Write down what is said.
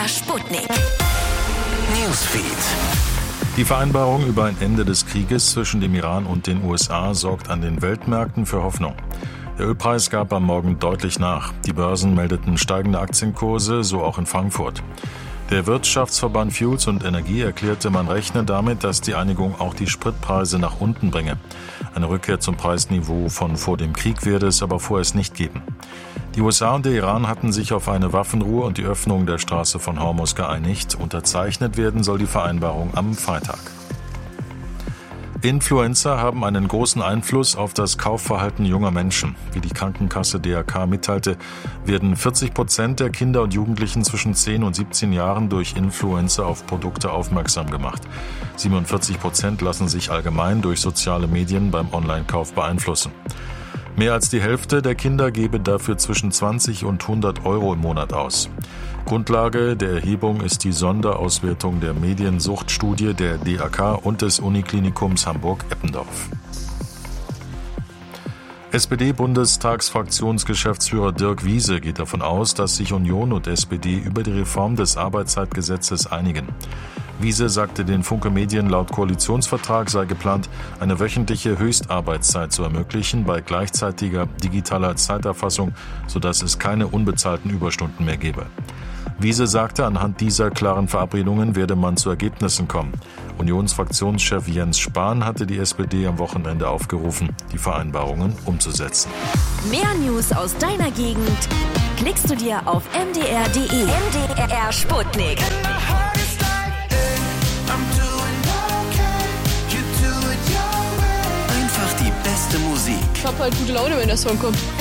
Sputnik. Newsfeed. Die Vereinbarung über ein Ende des Krieges zwischen dem Iran und den USA sorgt an den Weltmärkten für Hoffnung. Der Ölpreis gab am Morgen deutlich nach. Die Börsen meldeten steigende Aktienkurse, so auch in Frankfurt. Der Wirtschaftsverband Fuels und Energie erklärte, man rechne damit, dass die Einigung auch die Spritpreise nach unten bringe. Eine Rückkehr zum Preisniveau von vor dem Krieg werde es aber vorerst nicht geben. Die USA und der Iran hatten sich auf eine Waffenruhe und die Öffnung der Straße von Hormuz geeinigt. Unterzeichnet werden soll die Vereinbarung am Freitag. Influencer haben einen großen Einfluss auf das Kaufverhalten junger Menschen. Wie die Krankenkasse DRK mitteilte, werden 40% der Kinder und Jugendlichen zwischen 10 und 17 Jahren durch Influencer auf Produkte aufmerksam gemacht. 47% lassen sich allgemein durch soziale Medien beim Online-Kauf beeinflussen. Mehr als die Hälfte der Kinder gebe dafür zwischen 20 und 100 Euro im Monat aus. Grundlage der Erhebung ist die Sonderauswertung der Mediensuchtstudie der DAK und des Uniklinikums Hamburg-Eppendorf. SPD-Bundestagsfraktionsgeschäftsführer Dirk Wiese geht davon aus, dass sich Union und SPD über die Reform des Arbeitszeitgesetzes einigen. Wiese sagte den Funke Medien, laut Koalitionsvertrag sei geplant, eine wöchentliche Höchstarbeitszeit zu ermöglichen bei gleichzeitiger digitaler Zeiterfassung, sodass es keine unbezahlten Überstunden mehr gebe. Wiese sagte, anhand dieser klaren Verabredungen werde man zu Ergebnissen kommen. Unionsfraktionschef Jens Spahn hatte die SPD am Wochenende aufgerufen, die Vereinbarungen umzusetzen. Mehr News aus deiner Gegend klickst du dir auf mdr.de. MDR Sputnik. Einfach die beste Musik. Ich hab halt gute Laune, wenn der Song kommt.